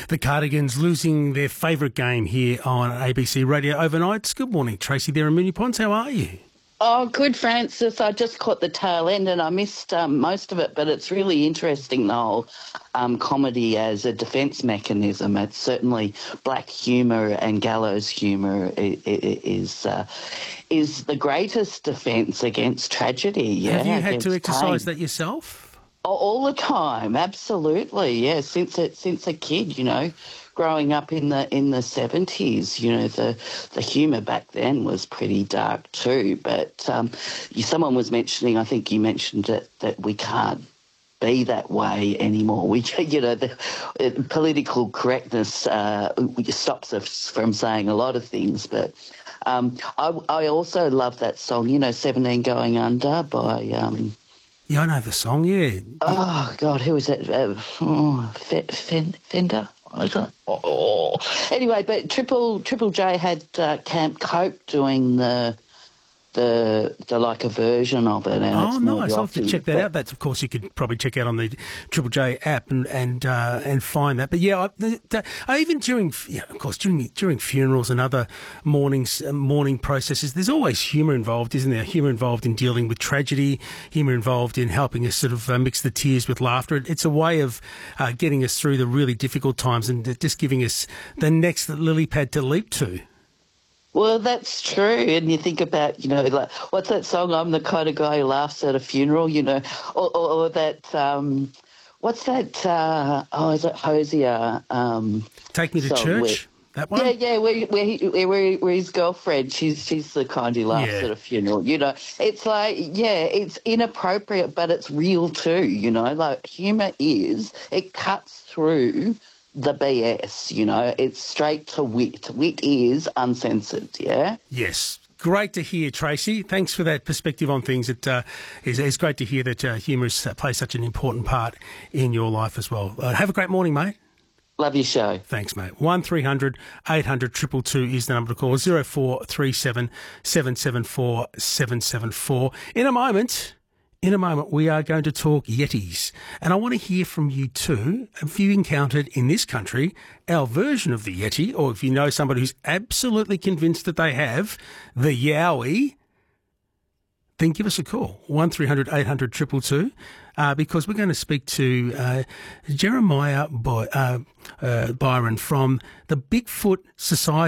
The Cardigans losing their favourite game here on ABC Radio overnight. Good morning, Tracy there in Moonee Ponds. How are you? Oh, good, Francis. I just caught the tail end and I missed most of it, but it's really interesting, the whole comedy as a defence mechanism. It's certainly black humour and gallows humour is the greatest defence against tragedy. Yeah, have you had to exercise that yourself? All the time, absolutely. Yeah, since a kid, growing up in the 70s, the humour back then was pretty dark too. But someone was mentioning, I think you mentioned it, that we can't be that way anymore. The political correctness stops us from saying a lot of things. But I also love that song, 17 Going Under by... Yeah, I know the song, yeah. Oh, God, who was it? Fender? Anyway, but Triple J had Camp Cope doing the like a version of it. And nice! I'll have to check that out. That's, of course, you could probably check out on the Triple J app and find that. But yeah, I even during funerals and other mourning processes, there's always humour involved, isn't there? Humour involved in dealing with tragedy, humour involved in helping us sort of mix the tears with laughter. It's a way of getting us through the really difficult times and just giving us the next lily pad to leap to. Well, that's true. And you think about, like, what's that song? I'm the kind of guy who laughs at a funeral, or that, what's that? Is it Hosier? Take Me to Church? That one? Yeah, where his girlfriend, she's the kind who laughs at a funeral, It's like, it's inappropriate, but it's real too, Like, humour it cuts through the BS, it's straight to wit. Wit is uncensored, yeah? Yes. Great to hear, Tracy. Thanks for that perspective on things. It's great to hear that humour plays such an important part in your life as well. Have a great morning, mate. Love your show. Thanks, mate. 1300 800 222 is the number to call. 0437 774 774. In a moment, we are going to talk Yetis. And I want to hear from you too. Have you encountered in this country our version of the Yeti, or if you know somebody who's absolutely convinced that they have the Yowie, then give us a call. 1300 800 222, because we're going to speak to Jeremiah Byron from the Bigfoot Society.